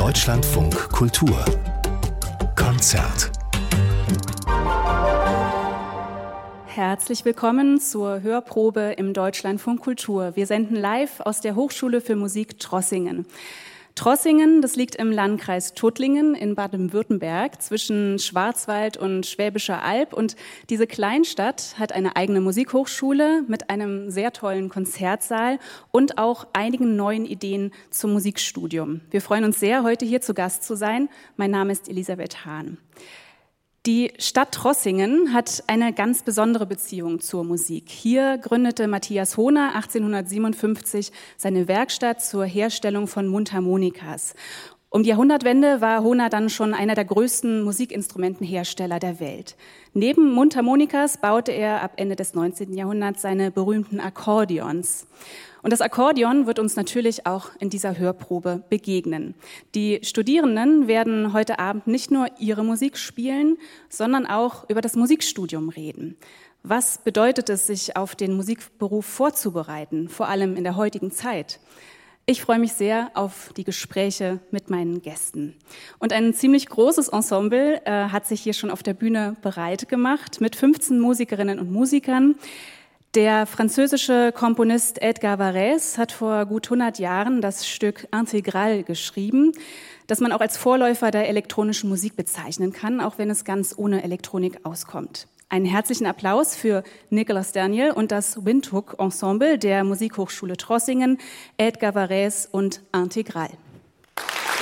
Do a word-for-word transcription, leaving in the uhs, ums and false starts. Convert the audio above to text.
Deutschlandfunk Kultur Konzert. Herzlich willkommen zur Hörprobe im Deutschlandfunk Kultur. Wir senden live aus der Hochschule für Musik Trossingen. Trossingen, das liegt im Landkreis Tuttlingen in Baden-Württemberg zwischen Schwarzwald und Schwäbischer Alb. Und diese Kleinstadt hat eine eigene Musikhochschule mit einem sehr tollen Konzertsaal und auch einigen neuen Ideen zum Musikstudium. Wir freuen uns sehr, heute hier zu Gast zu sein. Mein Name ist Elisabeth Hahn. Die Stadt Trossingen hat eine ganz besondere Beziehung zur Musik. Hier gründete Matthias Hohner achtzehnhundertsiebenundfünfzig seine Werkstatt zur Herstellung von Mundharmonikas. Um die Jahrhundertwende war Hohner dann schon einer der größten Musikinstrumentenhersteller der Welt. Neben Mundharmonikas baute er ab Ende des neunzehnten Jahrhunderts seine berühmten Akkordeons. Und das Akkordeon wird uns natürlich auch in dieser Hörprobe begegnen. Die Studierenden werden heute Abend nicht nur ihre Musik spielen, sondern auch über das Musikstudium reden. Was bedeutet es, sich auf den Musikberuf vorzubereiten, vor allem in der heutigen Zeit? Ich freue mich sehr auf die Gespräche mit meinen Gästen. Und ein ziemlich großes Ensemble äh, hat sich hier schon auf der Bühne bereit gemacht mit fünfzehn Musikerinnen und Musikern. Der französische Komponist Edgar Varèse hat vor gut hundert Jahren das Stück Intégrale geschrieben, das man auch als Vorläufer der elektronischen Musik bezeichnen kann, auch wenn es ganz ohne Elektronik auskommt. Einen herzlichen Applaus für Nicolas Daniel und das Windhoek Ensemble der Musikhochschule Trossingen, Edgar Varèse und Intégrale.